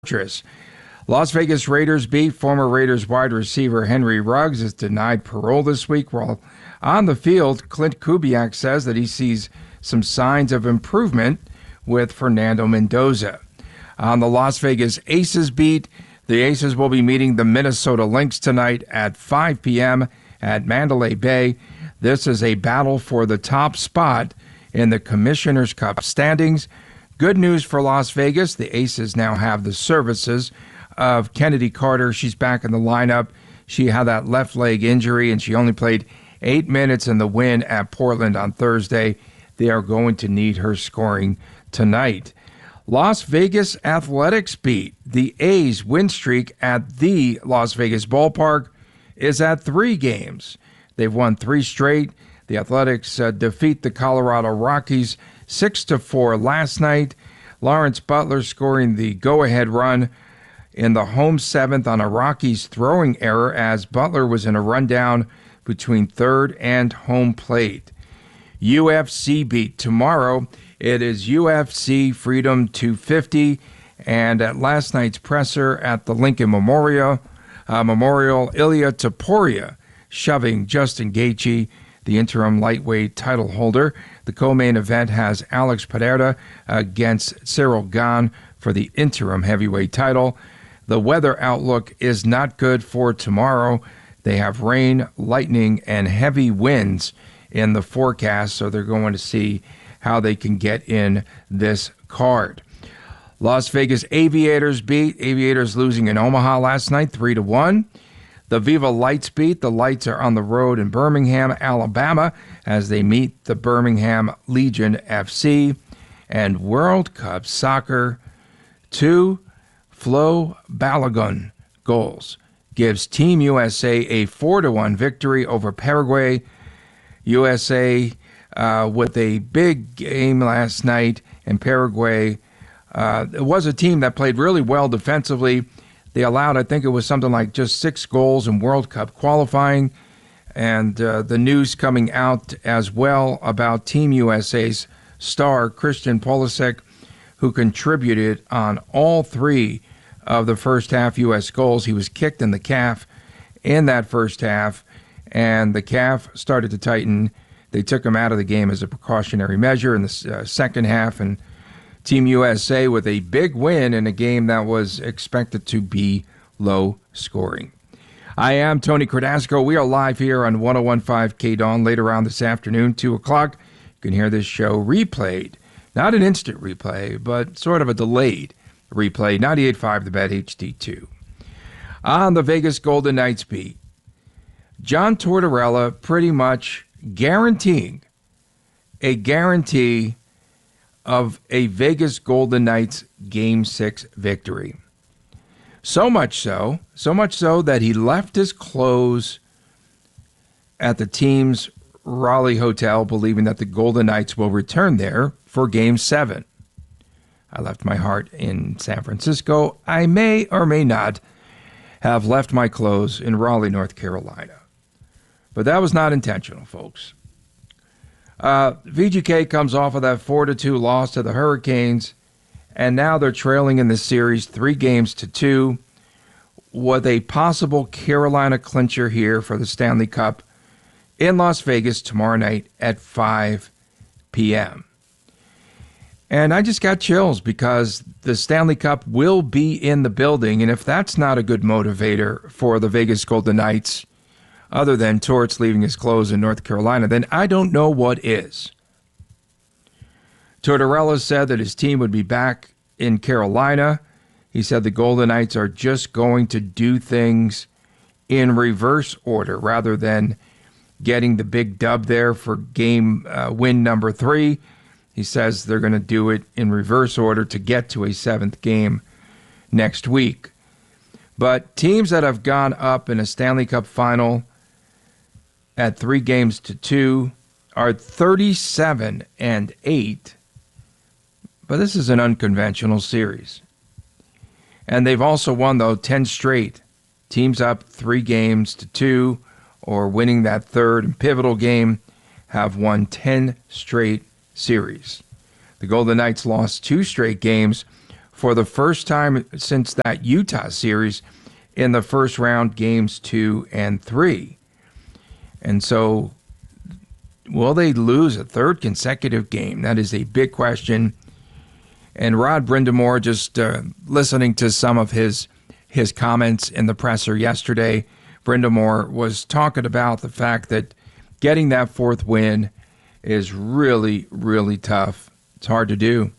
Fortress. Las Vegas Raiders beat former Raiders wide receiver Henry Ruggs is denied parole this week. While on the field, Clint Kubiak says that he sees some signs of improvement with Fernando Mendoza. On the Las Vegas Aces beat, the Aces will be meeting the Minnesota Lynx tonight at 5 p.m. at Mandalay Bay. This is a battle for the top spot in the Commissioner's Cup standings. Good news for Las Vegas. The Aces now have the services of Kennedy Carter. She's back in the lineup. She had that left leg injury, and she only played 8 minutes in the win at Portland on Thursday. They are going to need her scoring tonight. Las Vegas Athletics beat. The A's win streak at the Las Vegas ballpark is at 3 games. They've won 3 straight. The Athletics defeat the Colorado Rockies 6-4 last night. Lawrence Butler scoring the go-ahead run in the home 7th on a Rockies throwing error as Butler was in a rundown between third and home plate. UFC beat. Tomorrow it is UFC Freedom 250, and at last night's presser at the Lincoln Memorial, Ilia Topuria shoving Justin Gaethje, the interim lightweight title holder. The co-main event has Alex Pereira against Cyril Gane for the interim heavyweight title. The weather outlook is not good for tomorrow. They have rain, lightning, and heavy winds in the forecast, so they're going to see how they can get in this card. Las Vegas Aviators beat. Aviators losing in Omaha last night, 3-1. The Viva Lights beat. The Lights are on the road in Birmingham, Alabama, as they meet the Birmingham Legion FC. And World Cup Soccer, 2 Flo Balogun goals gives Team USA a 4-1 victory over Paraguay. USA with a big game last night, and Paraguay it was a team that played really well defensively. They allowed, I think it was something like just 6 goals in World Cup qualifying. And the news coming out as well about Team USA's star, Christian Pulisic, who contributed on all 3 of the first half U.S. goals. He was kicked in the calf in that first half, and the calf started to tighten. They took him out of the game as a precautionary measure in the second half, and Team USA with a big win in a game that was expected to be low scoring. I am Tony Cardasco. We are live here on 101.5 KDAWN later on this afternoon, 2 o'clock. You can hear this show replayed. Not an instant replay, but sort of a delayed replay. 98.5 The Bet HD2. On the Vegas Golden Knights beat, John Tortorella pretty much guaranteeing a guarantee of a Vegas Golden Knights Game 6 victory. So much so that he left his clothes at the team's Raleigh hotel, believing that the Golden Knights will return there for Game 7. I left my heart in San Francisco. I may or may not have left my clothes in Raleigh, North Carolina. But that was not intentional, folks. VGK comes off of that 4-2 loss to the Hurricanes, and now they're trailing in the series 3-2 with a possible Carolina clincher here for the Stanley Cup in Las Vegas tomorrow night at 5 p.m. And I just got chills because the Stanley Cup will be in the building, and if that's not a good motivator for the Vegas Golden Knights, other than Torts leaving his clothes in North Carolina, then I don't know what is. Tortorella said that his team would be back in Carolina. He said the Golden Knights are just going to do things in reverse order rather than getting the big dub there for game win number 3. He says they're going to do it in reverse order to get to a 7th game next week. But teams that have gone up in a Stanley Cup final at 3-2 are 37-8. But this is an unconventional series. And they've also won, though, 10 straight. Teams up 3-2 or winning that third and pivotal game have won 10 straight series. The Golden Knights lost 2 straight games for the first time since that Utah series in the first round, games 2 and 3. And so, will they lose a third consecutive game? That is a big question. And Rod Brind'Amour, just listening to some of his comments in the presser yesterday, Brind'Amour was talking about the fact that getting that fourth win is really, really tough. It's hard to do.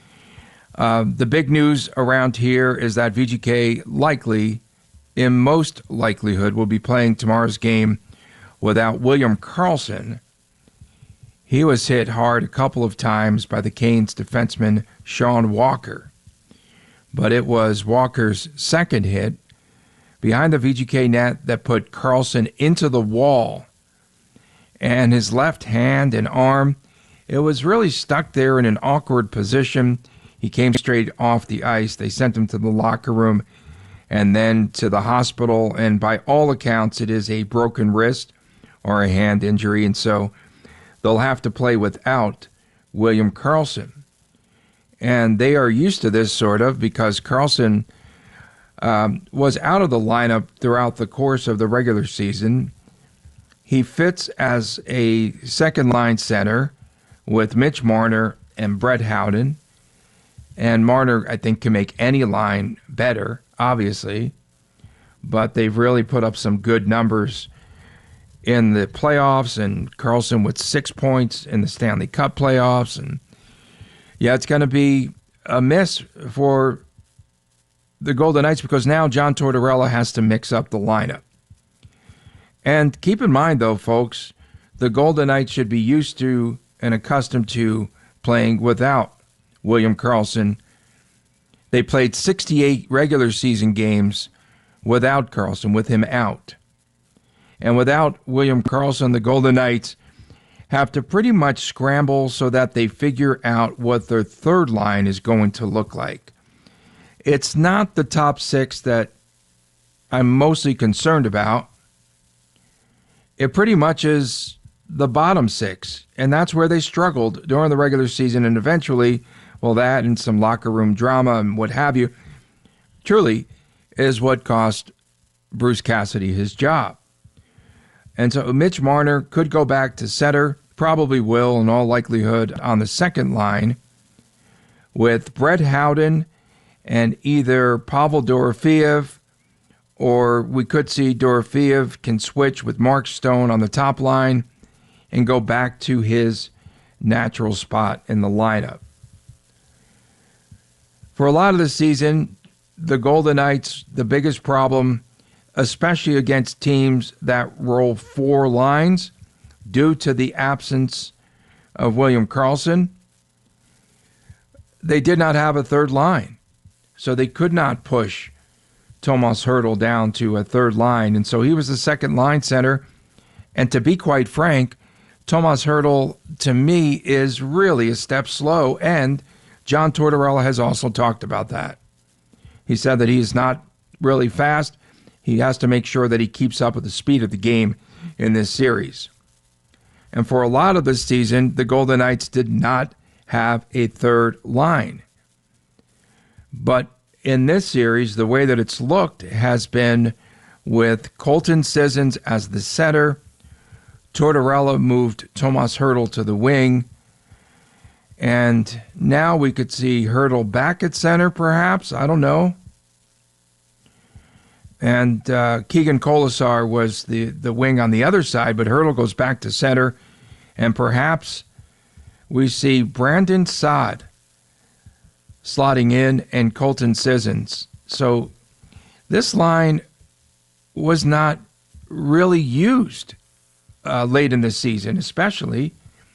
The big news around here is that VGK likely, in most likelihood, will be playing tomorrow's game without William Karlsson. He was hit hard a couple of times by the Canes defenseman Sean Walker. But it was Walker's second hit behind the VGK net that put Karlsson into the wall. And his left hand and arm, it was really stuck there in an awkward position. He came straight off the ice. They sent him to the locker room and then to the hospital. And by all accounts, it is a broken wrist or a hand injury. And so they'll have to play without William Karlsson. And they are used to this sort of because Karlsson was out of the lineup throughout the course of the regular season. He fits as a second-line center with Mitch Marner and Brett Howden. And Marner, I think, can make any line better, obviously. But they've really put up some good numbers in the playoffs, and Karlsson with 6 points in the Stanley Cup playoffs. And yeah, it's going to be a miss for the Golden Knights because now John Tortorella has to mix up the lineup. And keep in mind, though, folks, the Golden Knights should be used to and accustomed to playing without William Karlsson. They played 68 regular season games without Karlsson, with him out. And without William Karlsson, the Golden Knights have to pretty much scramble so that they figure out what their third line is going to look like. It's not the top six that I'm mostly concerned about. It pretty much is the bottom six, and that's where they struggled during the regular season, and eventually, well, that and some locker room drama and what have you, truly is what cost Bruce Cassidy his job. And so Mitch Marner could go back to center, probably will in all likelihood on the second line, with Brett Howden and either Pavel Dorofeev, or we could see Dorofeev can switch with Mark Stone on the top line and go back to his natural spot in the lineup. For a lot of the season, the Golden Knights, the biggest problem, especially against teams that roll four lines due to the absence of William Karlsson, they did not have a third line. So they could not push Tomas Hertl down to a third line. And so he was the second line center. And to be quite frank, Tomas Hertl, to me, is really a step slow. And John Tortorella has also talked about that. He said that he is not really fast. He has to make sure that he keeps up with the speed of the game in this series. And for a lot of this season, the Golden Knights did not have a third line. But in this series, the way that it's looked has been with Colton Sissons as the center. Tortorella moved Tomas Hertl to the wing. And now we could see Hertl back at center, perhaps. I don't know. And Keegan Colasar was the wing on the other side, but Hertl goes back to center. And perhaps we see Brandon Saad slotting in and Colton Sissons. So this line was not really used late in the season, especially.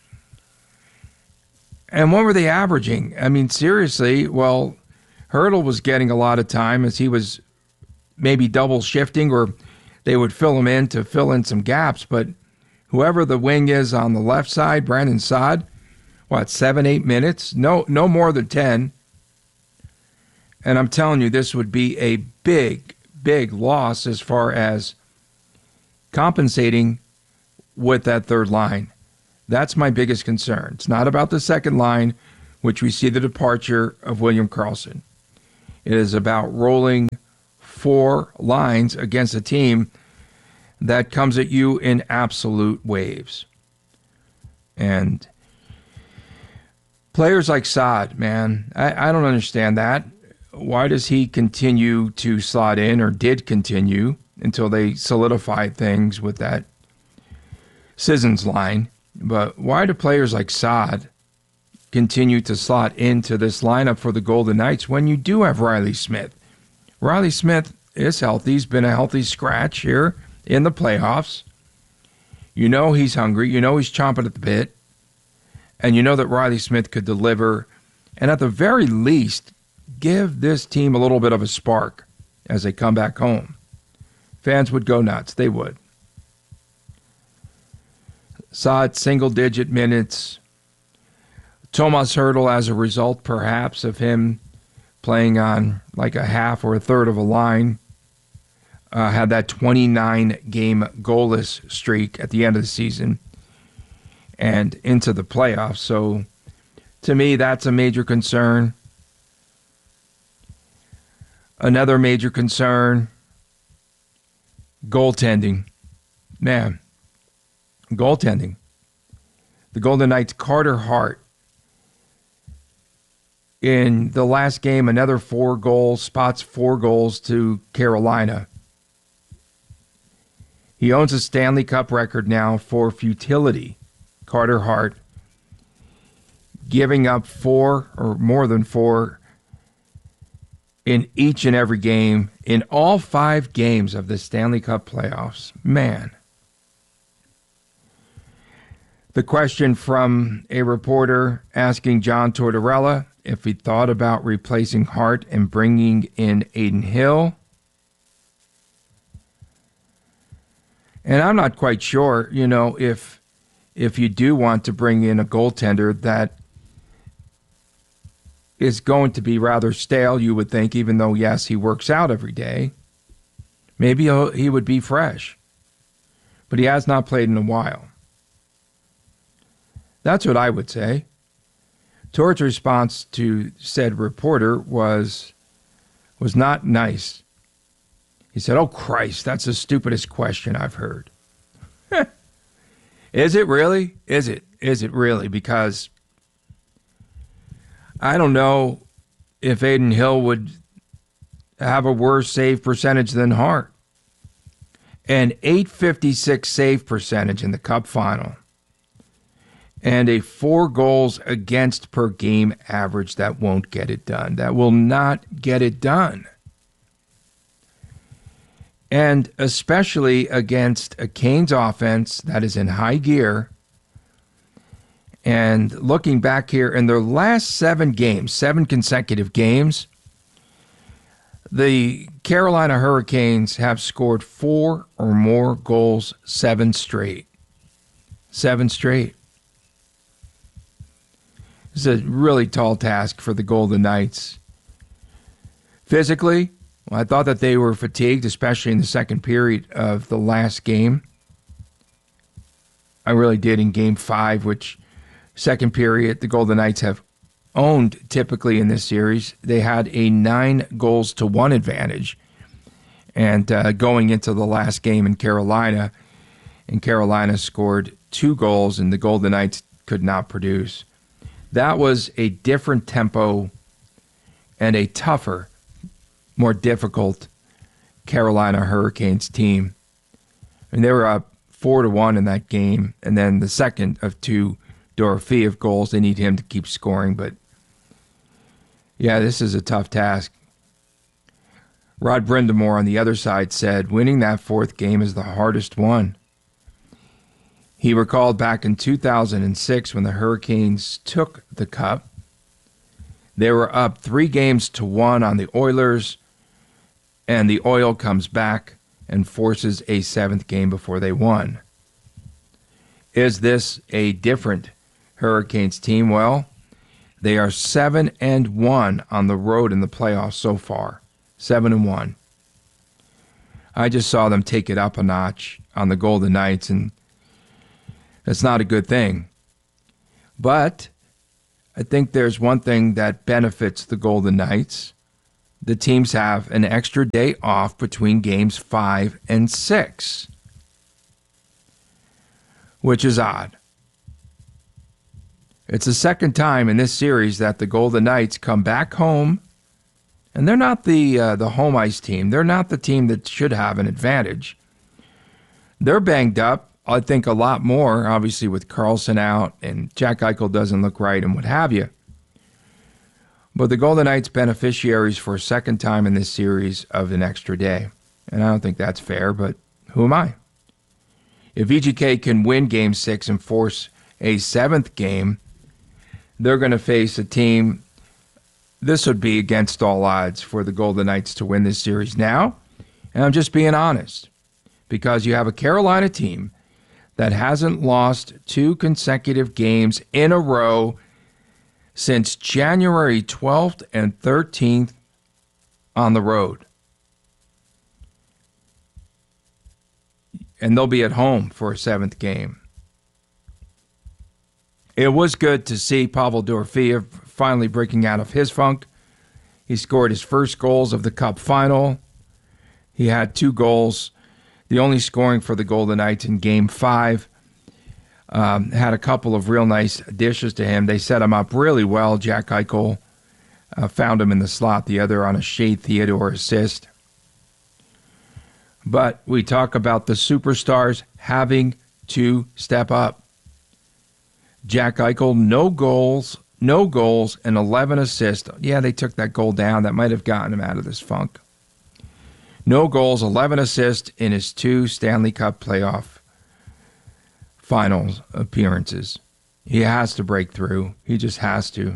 And what were they averaging? I mean, seriously, well, Hertl was getting a lot of time as he was maybe double shifting, or they would fill him in to fill in some gaps. But whoever the wing is on the left side, Brandon Saad, 7-8 minutes? No more than 10. And I'm telling you, this would be a big, big loss as far as compensating with that third line. That's my biggest concern. It's not about the second line, which we see the departure of William Karlsson. It is about rolling 4 lines against a team that comes at you in absolute waves. And players like Saad, man, I don't understand that. Why does he continue to slot in, or did continue, until they solidified things with that Sissons line? But why do players like Saad continue to slot into this lineup for the Golden Knights when you do have Riley Smith? Riley Smith is healthy. He's been a healthy scratch here in the playoffs. You know he's hungry. You know he's chomping at the bit. And you know that Riley Smith could deliver, and at the very least, give this team a little bit of a spark as they come back home. Fans would go nuts. They would. Saad, single-digit minutes. Tomas Hertl, as a result, perhaps, of him playing on like a half or a third of a line, had that 29-game goalless streak at the end of the season and into the playoffs. So, to me, that's a major concern. Another major concern, goaltending. Man, goaltending. The Golden Knights' Carter Hart, in the last game, another 4 goals, spots 4 goals to Carolina. He owns a Stanley Cup record now for futility. Carter Hart giving up 4 or more than 4 in each and every game in all 5 games of the Stanley Cup playoffs. Man. The question from a reporter asking John Tortorella if he thought about replacing Hart and bringing in Adin Hill. And I'm not quite sure, if you do want to bring in a goaltender that is going to be rather stale, you would think, even though, yes, he works out every day. Maybe he would be fresh. But he has not played in a while. That's what I would say. Tort's response to said reporter was not nice. He said, "Oh, Christ, that's the stupidest question I've heard." Is it really? Is it really? Because I don't know if Adin Hill would have a worse save percentage than Hart. An .856 save percentage in the Cup final. And a 4 goals against per game average that won't get it done. That will not get it done. And especially against a Canes offense that is in high gear. And looking back here, in their last 7 games, 7 consecutive games, the Carolina Hurricanes have scored 4 or more goals 7 straight. 7 straight. This is a really tall task for the Golden Knights. Physically, I thought that they were fatigued, especially in the second period of the last game. I really did in Game 5, which second period the Golden Knights have owned typically in this series. They had a 9-1 advantage. And going into the last game in Carolina, and Carolina scored 2 goals, and the Golden Knights could not produce. That was a different tempo and a tougher, more difficult Carolina Hurricanes team. And they were up 4-1 in that game. And then the second of 2 Dorofeev goals, they need him to keep scoring. But yeah, this is a tough task. Rod Brindamore on the other side said, winning that 4th game is the hardest one. He recalled back in 2006 when the Hurricanes took the Cup. They were up 3-1 on the Oilers, and the Oil comes back and forces a 7th game before they won. Is this a different Hurricanes team? Well, they are 7-1 on the road in the playoffs so far. 7-1. I just saw them take it up a notch on the Golden Knights, and that's not a good thing. But I think there's one thing that benefits the Golden Knights the teams have an extra day off between games 5 and 6, which is odd. It's the second time in this series that the Golden Knights come back home, and they're not the home ice team. They're not the team that should have an advantage. They're banged up, I think, a lot more, obviously, with Karlsson out, and Jack Eichel doesn't look right and what have you. But the Golden Knights beneficiaries for a second time in this series of an extra day. And I don't think that's fair, but who am I? If VGK can win Game 6 and force a 7th game, they're going to face a team. This would be against all odds for the Golden Knights to win this series now. And I'm just being honest, because you have a Carolina team that hasn't lost 2 consecutive games in a row since January 12th and 13th on the road. And they'll be at home for a 7th game. It was good to see Pavel Dorofeyev finally breaking out of his funk. He scored his first goals of the Cup final. He had 2 goals, the only scoring for the Golden Knights in Game 5. Had a couple of real nice dishes to him. They set him up really well. Jack Eichel found him in the slot, the other on a Shea Theodore assist. But we talk about the superstars having to step up. Jack Eichel, no goals, and 11 assists. Yeah, they took that goal down. That might have gotten him out of this funk. No goals, 11 assists in his 2 Stanley Cup playoff finals appearances. He has to break through. He just has to.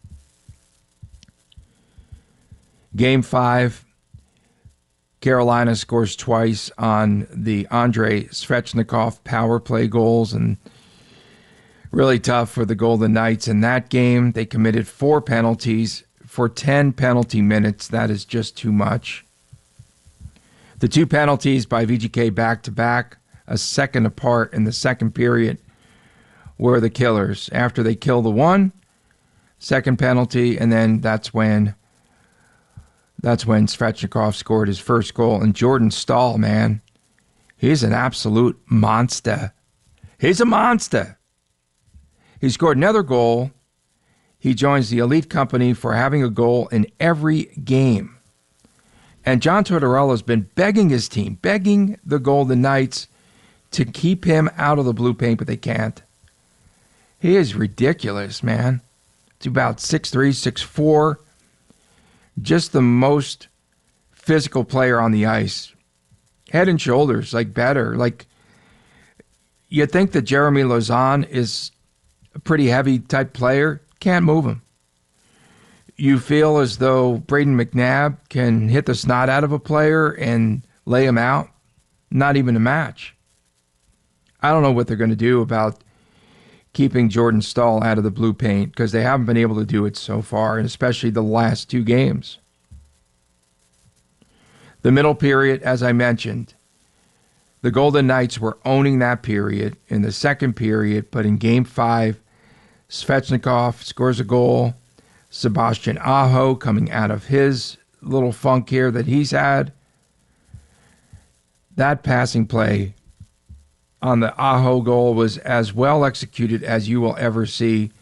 Game 5, Carolina scores twice on the Andrei Svechnikov power play goals, and really tough for the Golden Knights in that game. They committed 4 penalties for 10 penalty minutes. That is just too much. The 2 penalties by VGK back-to-back, a second apart in the second period, were the killers. After they kill the one, second penalty, and then that's when Svechnikov scored his first goal. And Jordan Staal, man, he's an absolute monster. He's a monster. He scored another goal. He joins the elite company for having a goal in every game. And John Tortorella's been begging his team, begging the Golden Knights to keep him out of the blue paint, but they can't. He is ridiculous, man. It's about 6'3", 6'4". Just the most physical player on the ice. Head and shoulders, better. You think that Jeremy Lauzon is a pretty heavy type player, can't move him. You feel as though Braden McNabb can hit the snot out of a player and lay him out, not even a match. I don't know what they're going to do about keeping Jordan Staal out of the blue paint, because they haven't been able to do it so far, and especially the last 2 games. The middle period, as I mentioned, the Golden Knights were owning that period in the second period, but in Game 5, Svechnikov scores a goal. Sebastian Aho coming out of his little funk here that he's had. That passing play on the Aho goal was as well executed as you will ever see.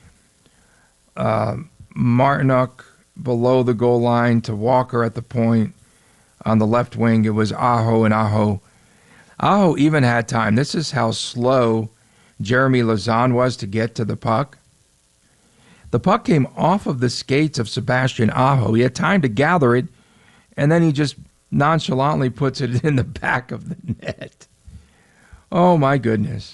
Martinook below the goal line to Walker at the point. On the left wing, it was Aho and Aho. Aho even had time. This is how slow Jeremy Lauzon was to get to the puck. The puck came off of the skates of Sebastian Aho. He had time to gather it, and then he just nonchalantly puts it in the back of the net. Oh, my goodness.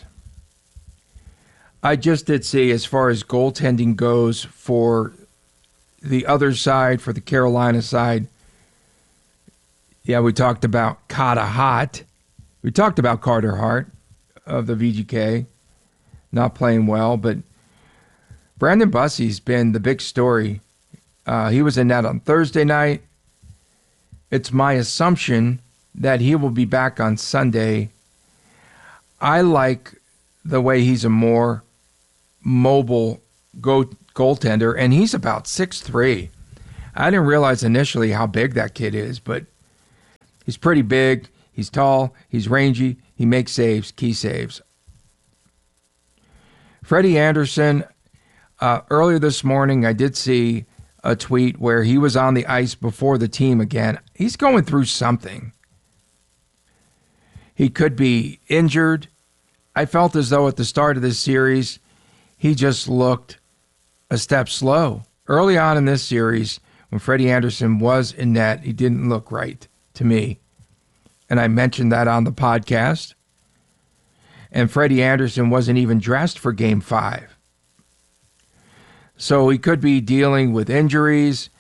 I just did see, as far as goaltending goes for the other side, for the Carolina side, yeah, we talked about Carter Hart. We talked about Carter Hart of the VGK, not playing well, but Brandon Bussy's been the big story. He was in net on Thursday night. It's my assumption that he will be back on Sunday. I like the way he's a more mobile goaltender, and he's about 6'3". I didn't realize initially how big that kid is, but he's pretty big. He's tall. He's rangy. He makes saves, key saves. Freddie Andersen, earlier this morning, I did see a tweet where he was on the ice before the team again. He's going through something. He could be injured. I felt as though at the start of this series, he just looked a step slow. Early on in this series, when Freddie Andersen was in net, he didn't look right to me. And I mentioned that on the podcast. And Freddie Andersen wasn't even dressed for Game 5. So he could be dealing with injuries.